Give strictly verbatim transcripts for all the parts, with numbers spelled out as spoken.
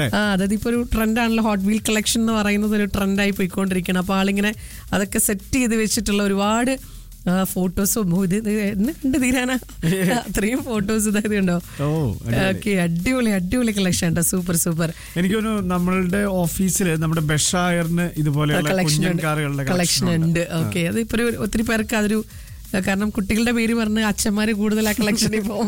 ആ അതായത് ഇപ്പൊ ഒരു ട്രെൻഡാണല്ലോ ഹോട്ട് വീൽ കളക്ഷൻ എന്ന് പറയുന്നത്, ഒരു ട്രെൻഡായി പോയിക്കൊണ്ടിരിക്കണം. അപ്പൊ ആളിങ്ങനെ അതൊക്കെ സെറ്റ് ചെയ്ത് വെച്ചിട്ടുള്ള ഒരുപാട് ഫോട്ടോസും ഇത് എന്ന് കണ്ടു തീരാനാ അത്രയും ഫോട്ടോസ് ഇതായത് ഉണ്ടോ. ഓക്കെ, അടിപൊളി അടിപൊളി കളക്ഷൻ ഉണ്ടോ. Super super. എനിക്ക് തോന്നുന്നു നമ്മളുടെ ഓഫീസില് നമ്മുടെ ബെഷായറിന് ഇതുപോലെ കളക്ഷൻ ഉണ്ട്. ഓക്കെ, അത് ഇപ്പൊ ഒത്തിരി പേർക്ക് അതൊരു, കാരണം കുട്ടികളുടെ പേര് പറഞ്ഞ് അച്ഛന്മാര് കൂടുതൽ ആ കളക്ഷനിൽ പോകും.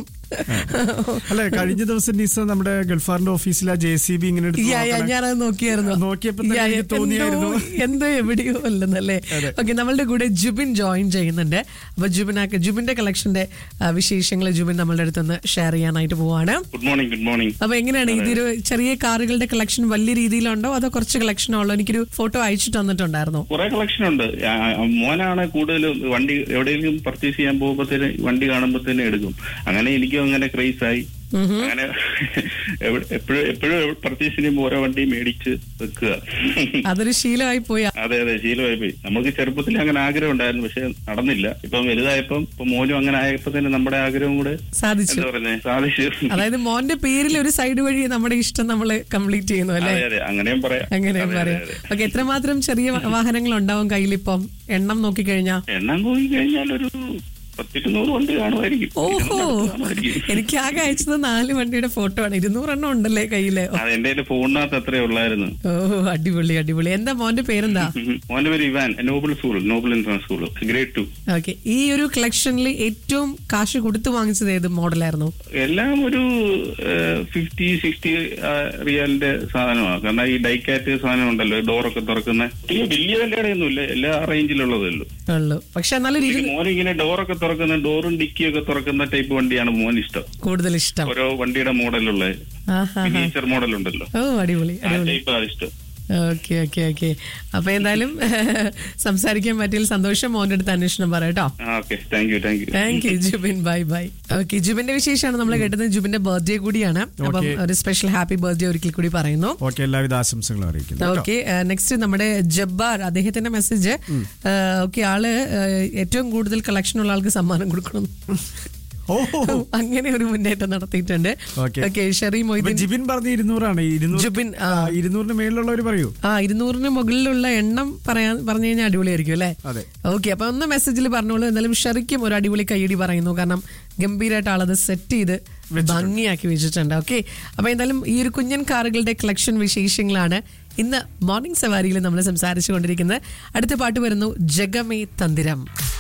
അല്ലെ, കഴിഞ്ഞ ദിവസം നിസ നമ്മുടെ ഗൾഫാറിന്റെ ഓഫീസിൽ ആ ജെ സി ബി ഇങ്ങനെ ഞാനത് നോക്കിയായിരുന്നു. നോക്കിയപ്പോ തോന്നിയായിരുന്നു എന്തോ എവിടെയോ അല്ലെന്നല്ലേ. ഓക്കെ, നമ്മളുടെ കൂടെ ജുബിൻ ജോയിൻ ചെയ്യുന്നുണ്ട്. അപ്പൊ ജുബിൻ ജുബിന്റെ കളക്ഷന്റെ വിശേഷങ്ങൾ ജുബിൻ നമ്മളുടെ അടുത്തൊന്ന് ഷെയർ ചെയ്യാനായിട്ട് പോവാണ്. Good morning. Good morning. അപ്പൊ എങ്ങനെയാണ് ഇതൊരു ചെറിയ കാറുകളുടെ കളക്ഷൻ വലിയ രീതിയിലുണ്ടോ അതോ കുറച്ച് കളക്ഷനോ ഉള്ളോ? എനിക്കൊരു ഫോട്ടോ അയച്ചിട്ട് വന്നിട്ടുണ്ടായിരുന്നു. കുറെ കളക്ഷൻ ഉണ്ട്. മോനാണ് കൂടുതലും വണ്ടി എവിടെയെങ്കിലും പർച്ചേസ് ചെയ്യാൻ പോകുമ്പോഴത്തേന് വണ്ടി കാണുമ്പോഴത്തേന് എടുക്കും. അങ്ങനെ എനിക്ക് അങ്ങനെ ക്രേസ് ആയി. അങ്ങനെ എപ്പോഴും എപ്പോഴും പർച്ചേസ് ചെയ്യുമ്പോൾ ഓരോ വണ്ടി മേടിച്ച് വെക്കുക. അതൊരു ശീലമായി പോയി. അതെ അതെ, ശീലമായി പോയി. നമുക്ക് ചെറുപ്പത്തിൽ അങ്ങനെ ആഗ്രഹം ഉണ്ടായിരുന്നു, പക്ഷെ നടന്നില്ല. ഇപ്പം വലുതായപ്പം ഇപ്പൊ മോനും അങ്ങനെ ആയപ്പോ തന്നെ നമ്മുടെ ആഗ്രഹം കൂടെ സാധിച്ചു. സാധിച്ചു. അതായത് മോന്റെ പേരിൽ ഒരു സൈഡ് വഴി നമ്മുടെ ഇഷ്ടം നമ്മള് കംപ്ലീറ്റ് ചെയ്യുന്നു അല്ലേ? അതെ, അങ്ങനെയും പറയാം. അങ്ങനെയും പറയാം. ഓക്കെ, എത്രമാത്രം ചെറിയ വാഹനങ്ങൾ ഉണ്ടാവും കയ്യിലിപ്പം എണ്ണം നോക്കിക്കഴിഞ്ഞാൽ? എണ്ണം നോക്കിക്കഴിഞ്ഞാൽ ഒരു പത്തിരുന്നൂറ് വണ്ടി കാണുമായിരിക്കും. ഓഹോ, എനിക്ക് ആകെ അയച്ചത് നാല് വണ്ടിയുടെ ഫോട്ടോ ആണ്. ഇരുന്നൂറെണ്ണം ഉണ്ടല്ലേ കയ്യില്? എന്റെ ഫോണിനകത്ത് അത്രേ ഉള്ളായിരുന്നു. ഓഹോ, അടിപൊളി അടിപൊളി. എന്താ മോന്റെ പേരെന്താ? മോന്റെ പേര് Ivan. Noble school, Noble ഇൻഫ്രാൻസ് school, grade two. Okay, ഈ ഒരു കളക്ഷനിൽ ഏറ്റവും കാശ് കൊടുത്തു വാങ്ങിച്ചത് ഏത് മോഡലായിരുന്നു? എല്ലാം ഒരു ഫിഫ്റ്റി സിക്സ്റ്റി റിയാലിന്റെ സാധനമാണ്. കാരണം ഈ ഡൈക്കാറ്റ് സാധനം ഉണ്ടല്ലോ, ഡോറൊക്കെ തുറക്കുന്ന വലിയ വിലയുടെ ഒന്നും ഇല്ല, എല്ലാ റേഞ്ചിലുള്ളതേ ഉള്ളൂ. പക്ഷെ എന്നാലും മോനിങ്ങനെ ഡോറൊക്കെ തുറക്കുന്ന, ഡോറും ഡിക്കിയൊക്കെ തുറക്കുന്ന ടൈപ്പ് വണ്ടിയാണ് മോൻ ഇഷ്ടം, കൂടുതൽ ഇഷ്ടം. ഓരോ വണ്ടിയുടെ മോഡലുള്ള മിനിയേച്ചർ മോഡൽ ഉണ്ടല്ലോ, ഓ അടിപൊളി, ആ ടൈപ്പാണ് ഇഷ്ടം. Okay okay okay. അപ്പൊ എന്തായാലും സംസാരിക്കാൻ പറ്റിയ സന്തോഷം. മോന്റെ അടുത്ത് അന്വേഷണം പറയാട്ടോ. Thank you Jubin. Bye bye. Okay, ജുബിന്റെ വിശേഷമാണ് നമ്മൾ കേട്ടത്. ജുബിന്റെ ബർത്ത്ഡേ കൂടിയാണ്. അപ്പം ഒരു സ്പെഷ്യൽ ഹാപ്പി ബർത്ത്ഡേ ഒരിക്കൽ കൂടി പറയുന്നു. എല്ലാവിധ ആശംസകളും അറിയിക്കുന്നു. ഓക്കെ, നെക്സ്റ്റ് നമ്മുടെ ജബ്ബാർ, അദ്ദേഹത്തിന്റെ മെസ്സേജ്. ഓക്കെ, ആള് ഏറ്റവും കൂടുതൽ കളക്ഷൻ ഉള്ള ആൾക്ക് സമ്മാനം കൊടുക്കണം, അങ്ങനെ ഒരു മുന്നേറ്റം നടത്തിയിട്ടുണ്ട്. Okay, Sherry Moideen. ജിബിൻ പറഞ്ഞ ഇരുന്നൂറാണ്. ജുബിൻ ഇരുന്നൂറിന് മേളിലുള്ളവർ പറയൂ. ആ ഇരുന്നൂറിന് മുകളിലുള്ള എണ്ണം പറയാൻ പറഞ്ഞു കഴിഞ്ഞാൽ അടിപൊളിയായിരിക്കും അല്ലെ? ഓക്കെ, അപ്പൊ ഒന്ന് മെസ്സേജിൽ പറഞ്ഞോളൂ. എന്തായാലും ഷെറിക്കും ഒരു അടിപൊളി കൈയടി പറയുന്നു, കാരണം ഗംഭീരമായിട്ട് ആളത് സെറ്റ് ചെയ്ത് ഭംഗിയാക്കി വെച്ചിട്ടുണ്ട്. ഓക്കെ, അപ്പൊ എന്തായാലും ഈ ഒരു കുഞ്ഞൻ കാറുകളുടെ കളക്ഷൻ വിശേഷങ്ങളാണ് ഇന്ന് മോർണിംഗ് സവാരിയിൽ നമ്മൾ സംസാരിച്ചു കൊണ്ടിരിക്കുന്നത്. അടുത്ത പാട്ട് വരുന്നു, ജഗമേ തന്തിരം.